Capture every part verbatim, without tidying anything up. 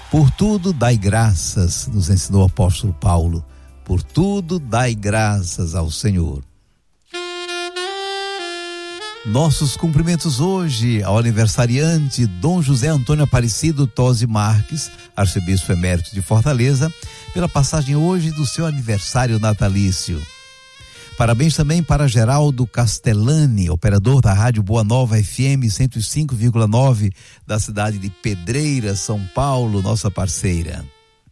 Por tudo dai graças, nos ensinou o apóstolo Paulo. Por tudo dai graças ao Senhor. Nossos cumprimentos hoje ao aniversariante Dom José Antônio Aparecido Tosi Marques, arcebispo emérito de Fortaleza, pela passagem hoje do seu aniversário natalício. Parabéns também para Geraldo Castellani, operador da Rádio Boa Nova F M cento e cinco vírgula nove da cidade de Pedreira, São Paulo, nossa parceira.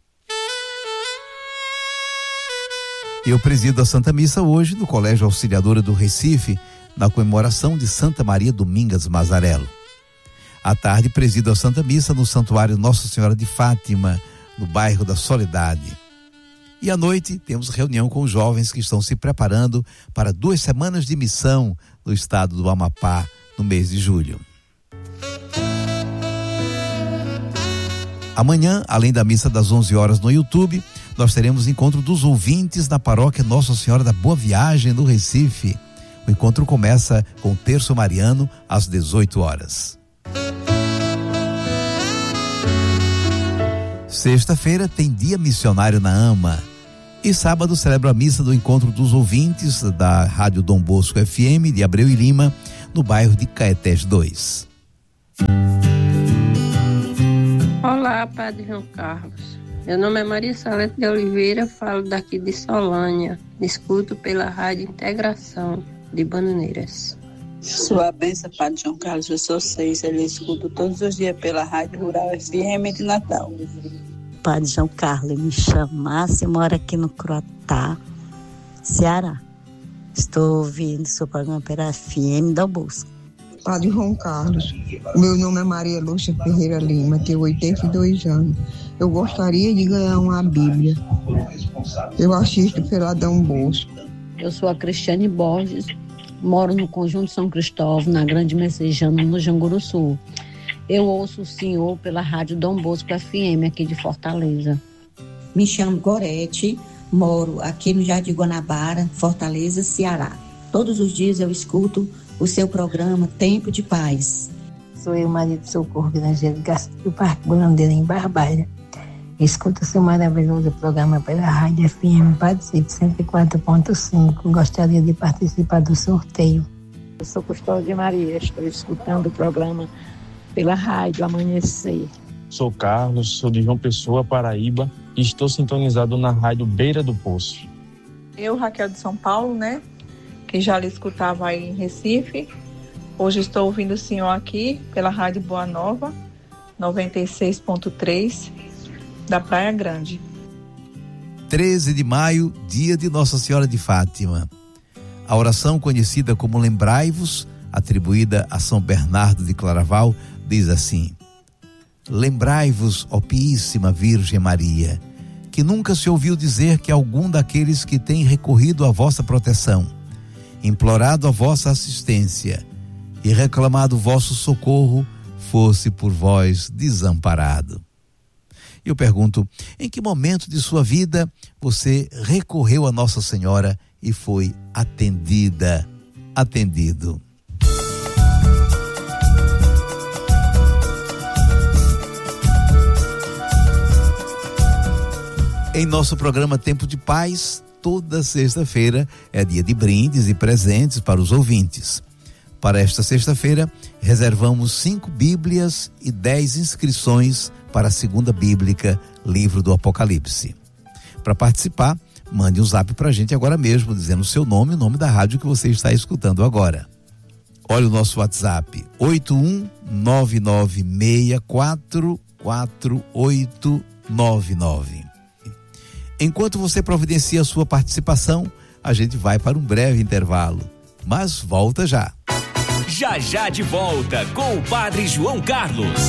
Eu presido a Santa Missa hoje no Colégio Auxiliadora do Recife, na comemoração de Santa Maria Domingas Mazarello. À tarde, presido a Santa Missa no Santuário Nossa Senhora de Fátima, no bairro da Soledade. E à noite, temos reunião com os jovens que estão se preparando para duas semanas de missão no estado do Amapá, no mês de julho. Amanhã, além da missa das onze horas no YouTube, nós teremos encontro dos ouvintes na paróquia Nossa Senhora da Boa Viagem, no Recife. O encontro começa com o terço mariano às dezoito horas. Sexta-feira tem dia missionário na AMA. E sábado celebra a missa do encontro dos ouvintes da Rádio Dom Bosco F M de Abreu e Lima, no bairro de Caetés dois. Olá, Padre João Carlos. Meu nome é Maria Salete de Oliveira, falo daqui de Solânia. Escuto pela Rádio Integração de Bananeiras. Sua bênção, Padre João Carlos, eu sou seis, ele escuto todos os dias pela Rádio Rural F M de Natal. Padre João Carlos, me chamasse, eu moro aqui no Croatá, Ceará. Estou ouvindo seu programa pela F M Dom Bosco. Padre João Carlos, meu nome é Maria Lúcia Ferreira Lima, tenho oitenta e dois anos. Eu gostaria de ganhar uma Bíblia. Eu assisto pela Dom Bosco. Eu sou a Cristiane Borges, moro no Conjunto São Cristóvão, na Grande Messejana, no Janguruçu. Eu ouço o senhor pela Rádio Dom Bosco F M, aqui de Fortaleza. Me chamo Gorete, moro aqui no Jardim Guanabara, Fortaleza, Ceará. Todos os dias eu escuto o seu programa Tempo de Paz. Sou eu, Maria do Socorro, evangélica do Parque Bandeira, em Barbalha. Escuta o seu maravilhoso programa pela Rádio F M Participe cento e quatro ponto cinco. Gostaria de participar do sorteio. Eu sou Custódia Maria, estou escutando o programa pela Rádio Amanhecer. Sou Carlos, sou de João Pessoa, Paraíba, e estou sintonizado na Rádio Beira do Poço. Eu, Raquel de São Paulo, né, que já lhe escutava aí em Recife. Hoje estou ouvindo o senhor aqui pela Rádio Boa Nova, noventa e seis ponto três, da Praia Grande. treze de maio, dia de Nossa Senhora de Fátima. A oração conhecida como Lembrai-vos, atribuída a São Bernardo de Claraval, diz assim: Lembrai-vos, ó Piíssima Virgem Maria, que nunca se ouviu dizer que algum daqueles que têm recorrido à vossa proteção, implorado a vossa assistência e reclamado o vosso socorro, fosse por vós desamparado. Eu pergunto, em que momento de sua vida você recorreu a Nossa Senhora e foi atendida, atendido? Em nosso programa Tempo de Paz, toda sexta-feira é dia de brindes e presentes para os ouvintes. Para esta sexta-feira, reservamos cinco Bíblias e dez inscrições para a Segunda Bíblica, livro do Apocalipse. Para participar, mande um zap para a gente agora mesmo, dizendo o seu nome e o nome da rádio que você está escutando agora. Olha o nosso WhatsApp, oito um nove nove seis quatro quatro oito nove nove. Enquanto você providencia a sua participação, a gente vai para um breve intervalo, mas volta já. Já já de volta com o Padre João Carlos.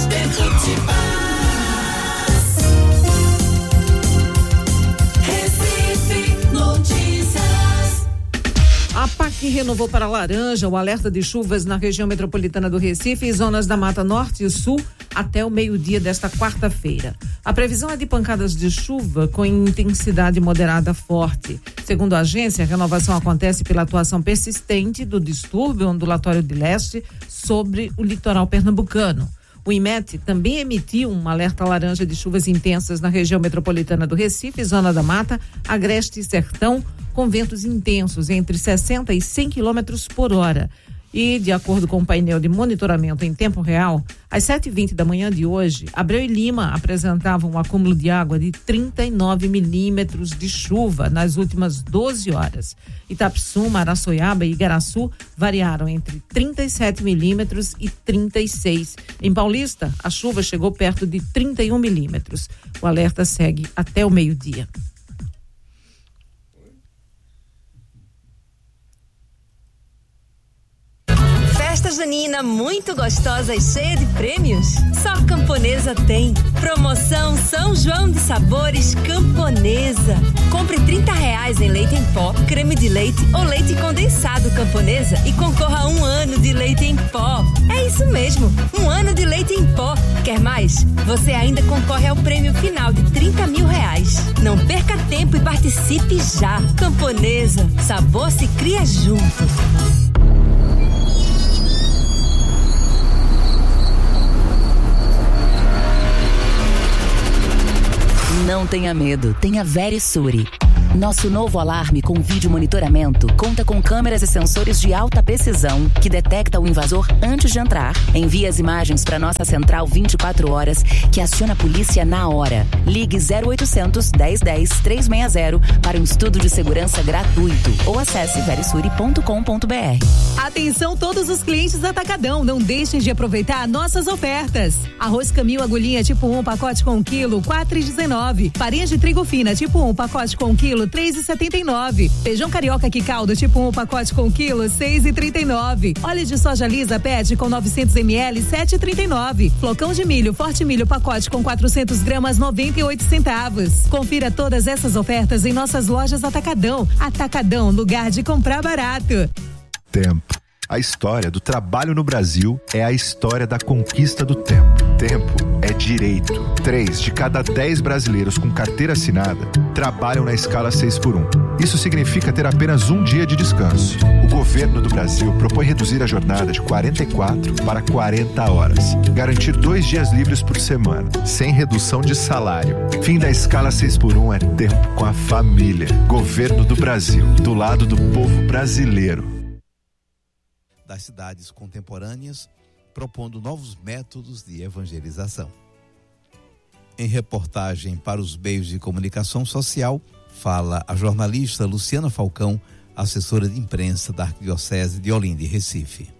A P A C renovou para laranja o alerta de chuvas na região metropolitana do Recife e zonas da Mata Norte e Sul até o meio-dia desta quarta-feira. A previsão é de pancadas de chuva com intensidade moderada forte. Segundo a agência, a renovação acontece pela atuação persistente do distúrbio ondulatório de leste sobre o litoral pernambucano. O IMET também emitiu um alerta laranja de chuvas intensas na região metropolitana do Recife, Zona da Mata, Agreste e Sertão, com ventos intensos entre sessenta e cem quilômetros por hora. E, de acordo com o painel de monitoramento em tempo real, às sete e vinte da manhã de hoje, Abreu e Lima apresentavam um acúmulo de água de trinta e nove milímetros de chuva nas últimas doze horas. Itapsuma, Araçoiaba e Igaraçu variaram entre trinta e sete milímetros e trinta e seis. Em Paulista, a chuva chegou perto de trinta e um milímetros. O alerta segue até o meio-dia. Festa junina muito gostosa e cheia de prêmios? Só Camponesa tem. Promoção São João de Sabores Camponesa. Compre trinta reais em leite em pó, creme de leite ou leite condensado Camponesa e concorra a um ano de leite em pó. É isso mesmo, um ano de leite em pó. Quer mais? Você ainda concorre ao prêmio final de trinta mil reais. Não perca tempo e participe já. Camponesa, sabor se cria junto. Não tenha medo, tenha Verisure. Nosso novo alarme com vídeo monitoramento conta com câmeras e sensores de alta precisão que detecta o invasor antes de entrar. Envia as imagens para nossa central vinte e quatro horas que aciona a polícia na hora. Ligue zero oitocentos, dez, dez, trezentos e sessenta para um estudo de segurança gratuito ou acesse verisure ponto com ponto b r. Atenção todos os clientes Atacadão, não deixem de aproveitar nossas ofertas. Arroz Camil agulhinha tipo um, pacote com um quilo, quatro reais e dezenove. Farinha de trigo fina tipo um, pacote com um quilo, três reais e setenta e nove. Feijão carioca que caldo tipo um, pacote com um quilo, seis reais e trinta e nove. Óleo de soja lisa Pet com novecentos mililitros, sete reais e trinta e nove. Flocão de milho Forte Milho pacote com quatrocentas gramas, noventa e oito centavos. Confira todas essas ofertas em nossas lojas Atacadão. Atacadão, lugar de comprar barato. Tempo. A história do trabalho no Brasil é a história da conquista do tempo. Tempo é direito. Três de cada dez brasileiros com carteira assinada trabalham na escala seis por um. Isso significa ter apenas um dia de descanso. O governo do Brasil propõe reduzir a jornada de quarenta e quatro para quarenta horas. Garantir dois dias livres por semana, sem redução de salário. Fim da escala seis por um é tempo com a família. Governo do Brasil, do lado do povo brasileiro. Das cidades contemporâneas, propondo novos métodos de evangelização. Em reportagem para os meios de comunicação social, fala a jornalista Luciana Falcão, assessora de imprensa da Arquidiocese de Olinda e Recife.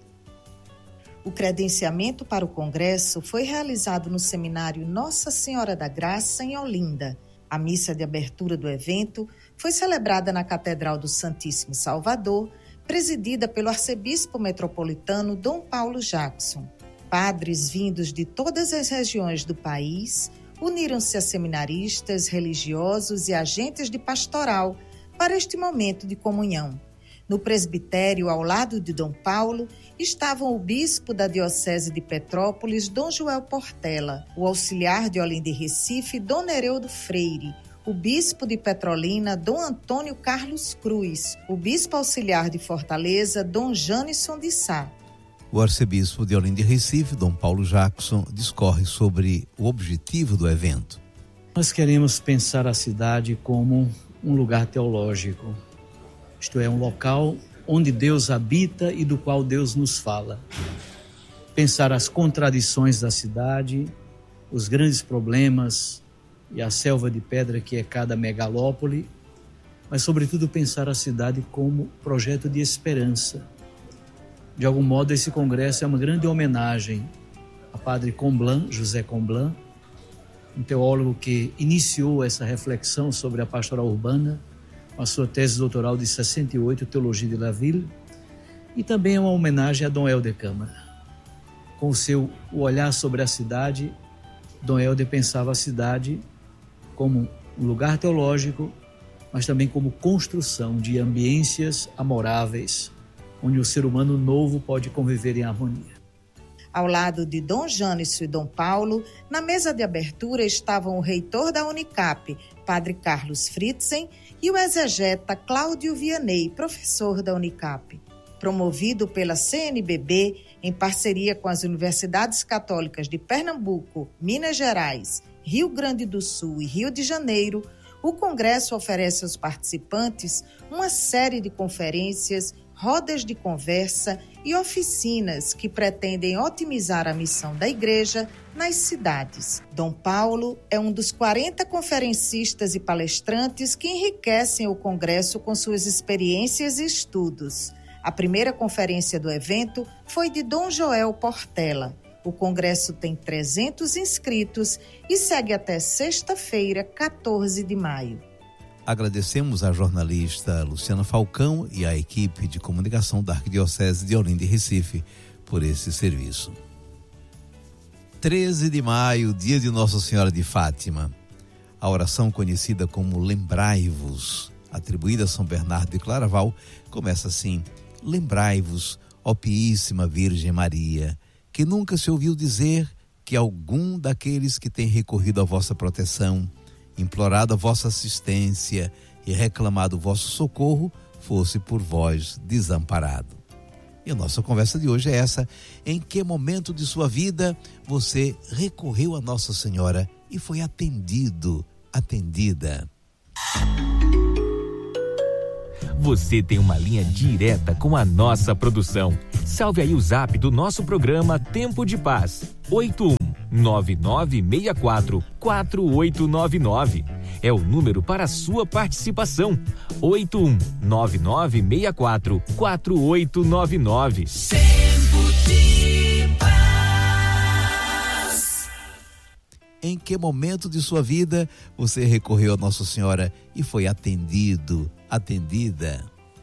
O credenciamento para o congresso foi realizado no seminário Nossa Senhora da Graça, em Olinda. A missa de abertura do evento foi celebrada na Catedral do Santíssimo Salvador, presidida pelo arcebispo metropolitano Dom Paulo Jackson. Padres vindos de todas as regiões do país uniram-se a seminaristas, religiosos e agentes de pastoral para este momento de comunhão. No presbitério, ao lado de Dom Paulo, estavam o bispo da Diocese de Petrópolis, Dom Joel Portela, o auxiliar de Olinda e Recife, Dom Nereudo Freire, o bispo de Petrolina, Dom Antônio Carlos Cruz, o bispo auxiliar de Fortaleza, Dom Janisson de Sá. O arcebispo de Olinda e Recife, Dom Paulo Jackson, discorre sobre o objetivo do evento. Nós queremos pensar a cidade como um lugar teológico, isto é, um local onde Deus habita e do qual Deus nos fala. Pensar as contradições da cidade, os grandes problemas e a selva de pedra que é cada megalópole, mas sobretudo pensar a cidade como projeto de esperança. De algum modo, esse congresso é uma grande homenagem a Padre Comblan, José Comblan, um teólogo que iniciou essa reflexão sobre a pastoral urbana com a sua tese doutoral de sessenta e oito, Teologia de la Ville, e também é uma homenagem a Dom Helder Câmara. Com o seu o olhar sobre a cidade, Dom Helder pensava a cidade como um lugar teológico, mas também como construção de ambiências amoráveis, onde o ser humano novo pode conviver em harmonia. Ao lado de Dom Janisson e Dom Paulo, na mesa de abertura estavam o reitor da Unicap, Padre Carlos Fritzen, e o exegeta Cláudio Vianney, professor da Unicap. promovido pela C N B B em parceria com as Universidades Católicas de Pernambuco, Minas Gerais, Rio Grande do Sul e Rio de Janeiro, o Congresso oferece aos participantes uma série de conferências, rodas de conversa e oficinas que pretendem otimizar a missão da Igreja nas cidades. Dom Paulo é um dos quarenta conferencistas e palestrantes que enriquecem o Congresso com suas experiências e estudos. A primeira conferência do evento foi de Dom Joel Portela. O Congresso tem trezentos inscritos e segue até sexta-feira, quatorze de maio. Agradecemos à jornalista Luciana Falcão e à equipe de comunicação da Arquidiocese de Olinda e Recife por esse serviço. treze de maio, dia de Nossa Senhora de Fátima. A oração conhecida como Lembrai-vos, atribuída a São Bernardo de Claraval, começa assim: Lembrai-vos, ó Piíssima Virgem Maria, que nunca se ouviu dizer que algum daqueles que tem recorrido à vossa proteção, implorado a vossa assistência e reclamado o vosso socorro, fosse por vós desamparado. E a nossa conversa de hoje é essa: em que momento de sua vida você recorreu a Nossa Senhora e foi atendido, atendida? Você tem uma linha direta com a nossa produção. Salve aí o zap do nosso programa Tempo de Paz, oito um nove nove seis quatro quatro oito nove nove. É o número para a sua participação, oito um nove nove seis quatro quatro oito nove nove. Tempo de Paz. Em que momento de sua vida você recorreu a Nossa Senhora e foi atendido, atendida?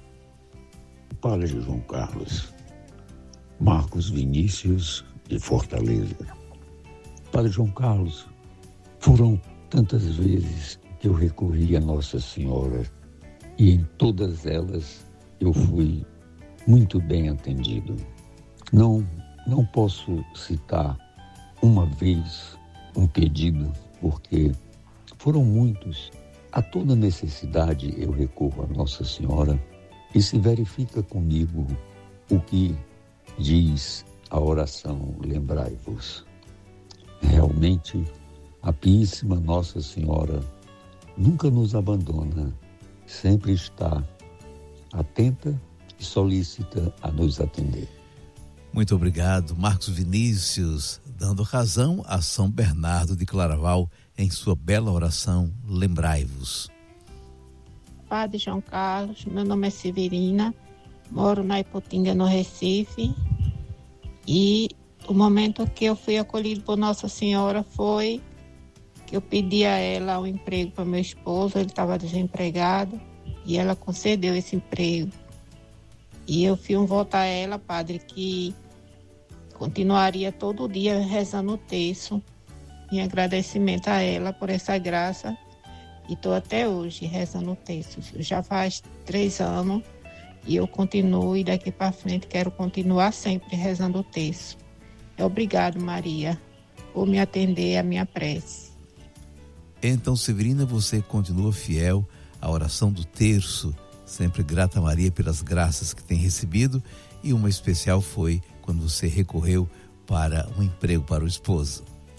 Padre João Carlos, Marcos Vinícius de Fortaleza. Padre João Carlos, foram tantas vezes que eu recorri a Nossa Senhora e em todas elas eu fui muito bem atendido. Não, não posso citar uma vez um pedido, porque foram muitos. A toda necessidade eu recorro a Nossa Senhora e se verifica comigo o que diz a oração Lembrai-vos. Realmente, a Piíssima Nossa Senhora nunca nos abandona, sempre está atenta e solícita a nos atender. Muito obrigado, Marcos Vinícius, dando razão a São Bernardo de Claraval em sua bela oração Lembrai-vos. Padre João Carlos, meu nome é Severina, moro na Iputinga, no Recife, e o momento que eu fui acolhido por Nossa Senhora foi que eu pedi a ela um emprego para meu esposo, ele estava desempregado, e ela concedeu esse emprego. E eu fiz um voto a ela, padre, que continuaria todo dia rezando o terço, em agradecimento a ela por essa graça, e estou até hoje rezando o terço. Já faz três anos e eu continuo, e daqui para frente quero continuar sempre rezando o terço. Obrigado, Maria, por me atender a minha prece. Então, Severina, você continua fiel à oração do terço, sempre grata a Maria pelas graças que tem recebido, e uma especial foi quando você recorreu para um emprego para o esposo.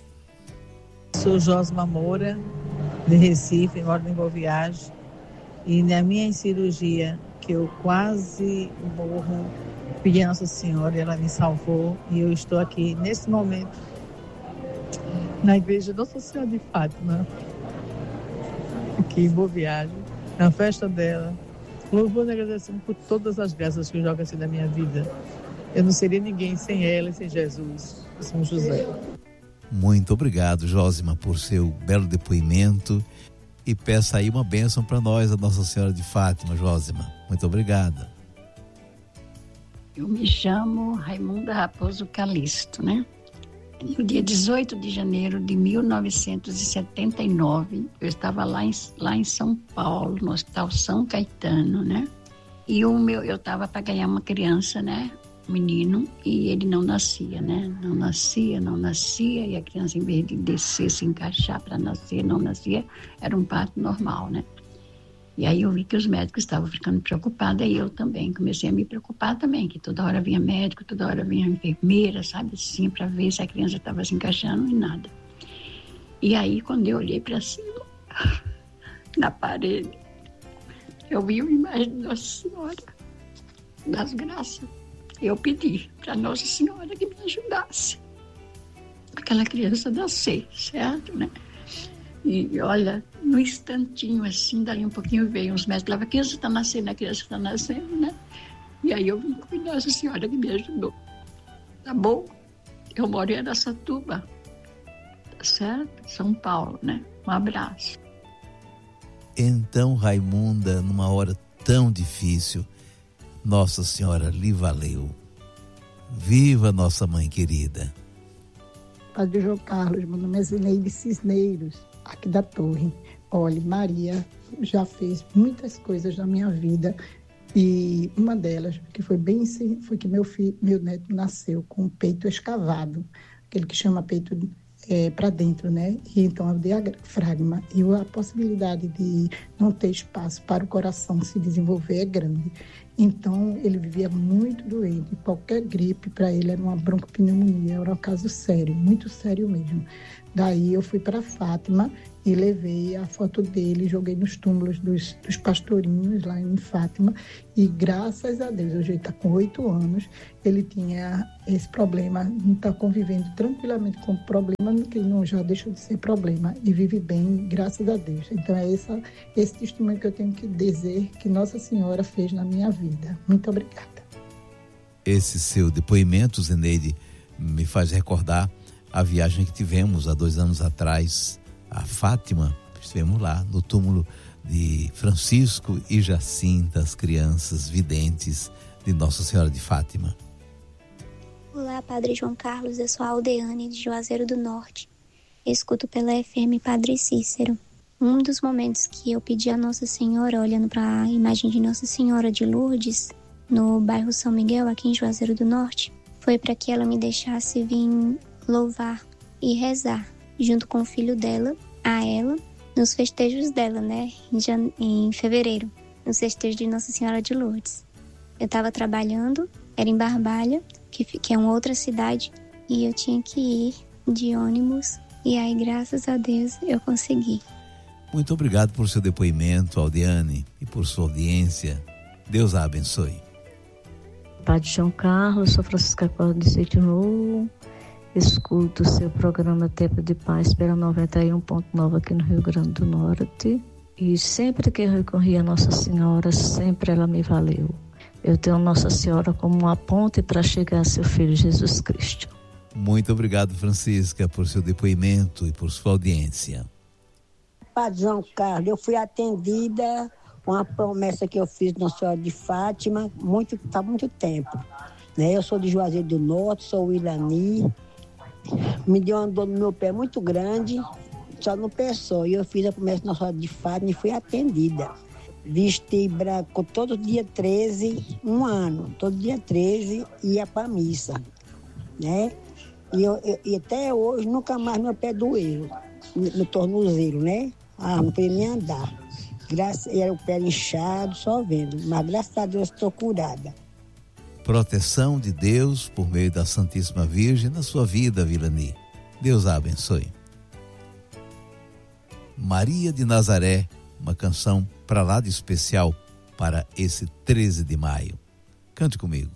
Sou Josma Moura, de Recife, moro em Boa Viagem, e na minha cirurgia, que eu quase morro, pedi a Nossa Senhora e ela me salvou, e eu estou aqui nesse momento na igreja Nossa Senhora de Fátima, aqui em Boa Viagem, na festa dela, louvando e agradecendo por todas as graças que eu jogo assim na minha vida. Eu não seria ninguém sem ela e sem Jesus, São José. Muito obrigado, Josima, por seu belo depoimento, e peça aí uma bênção para nós, a Nossa Senhora de Fátima, Josima. Muito obrigada. Eu me chamo Raimunda Raposo Calisto, né? No dia dezoito de janeiro de mil novecentos e setenta e nove, eu estava lá em, lá em São Paulo, no Hospital São Caetano, né? E o meu, eu estava para ganhar uma criança, né? Um menino, e ele não nascia, né? Não nascia, não nascia, e a criança, em vez de descer, se encaixar para nascer, não nascia, era um parto normal, né? E aí eu vi que os médicos estavam ficando preocupados, e eu também comecei a me preocupar também, que toda hora vinha médico, toda hora vinha enfermeira, sabe, assim, para ver se a criança estava se encaixando e nada. E aí, quando eu olhei para cima, na parede, eu vi uma imagem de Nossa Senhora das Graças. Eu pedi para Nossa Senhora que me ajudasse aquela criança nascer, certo, né? E olha, no instantinho assim, dali um pouquinho veio uns médicos, falavam, a criança está nascendo, a criança está nascendo, né? E aí eu vim com Nossa Senhora que me ajudou. Tá bom? Eu moro em Araçatuba, tá certo? São Paulo, né? Um abraço. Então, Raimunda, numa hora tão difícil, Nossa Senhora lhe valeu. Viva nossa mãe querida. Padre João Carlos, meu nome é Zineide Cisneiros, aqui da Torre. Olha, Maria já fez muitas coisas na minha vida e uma delas, que foi bem foi que meu filho, meu neto nasceu com o peito escavado, aquele que chama peito é, para dentro, né? E então eu dei a diafragma e a possibilidade de não ter espaço para o coração se desenvolver é grande. Então, ele vivia muito doente. Qualquer gripe para ele era uma broncopneumonia, era um caso sério, muito sério mesmo. Daí eu fui para Fátima e levei a foto dele, joguei nos túmulos dos, dos pastorinhos lá em Fátima. E graças a Deus, hoje ele está com oito anos, ele tinha esse problema, está convivendo tranquilamente com o problema, que não já deixou de ser problema, e vive bem, graças a Deus. Então é essa, esse testemunho que eu tenho que dizer que Nossa Senhora fez na minha vida. Muito obrigada. Esse seu depoimento, Zeneide, me faz recordar a viagem que tivemos há dois anos atrás a Fátima. Estivemos lá no túmulo de Francisco e Jacinta, as crianças videntes de Nossa Senhora de Fátima. Olá, Padre João Carlos, eu sou a Aldeane de Juazeiro do Norte. Escuto pela F M Padre Cícero. Um dos momentos que eu pedi a Nossa Senhora, olhando para a imagem de Nossa Senhora de Lourdes, no bairro São Miguel, aqui em Juazeiro do Norte, foi para que ela me deixasse vir louvar e rezar, junto com o filho dela, a ela, nos festejos dela, né, em, jane... em fevereiro, nos festejos de Nossa Senhora de Lourdes. Eu estava trabalhando, era em Barbalha, que, que é uma outra cidade, e eu tinha que ir de ônibus, e aí, graças a Deus, eu consegui. Muito obrigado por seu depoimento, Aldeane, e por sua audiência. Deus a abençoe. Padre João Carlos, sou Francisca Costa de Sítio Novo. Escuto o seu programa Tempo de Paz pela noventa e um ponto nove aqui no Rio Grande do Norte. E sempre que eu recorri a Nossa Senhora, sempre ela me valeu. Eu tenho Nossa Senhora como uma ponte para chegar a seu Filho Jesus Cristo. Muito obrigado, Francisca, por seu depoimento e por sua audiência. Padre João Carlos, eu fui atendida com a promessa que eu fiz na Senhora de Fátima muito, há muito tempo. Né? Eu sou de Juazeiro do Norte, sou o Ilani. Me deu uma dor no meu pé muito grande, só no pé só. E eu fiz a promessa na Senhora de Fátima e fui atendida. Vesti branco todo dia treze, um ano. Todo dia treze ia para a missa. Né? E, eu, eu, e até hoje nunca mais meu pé doeu, no, no tornozelo, né? Ah, não podia nem andar. Graças, era o pé inchado, só vendo. Mas graças a Deus estou curada. Proteção de Deus por meio da Santíssima Virgem na sua vida, Vilani. Deus a abençoe. Maria de Nazaré, uma canção para lá de especial para esse treze de maio. Cante comigo.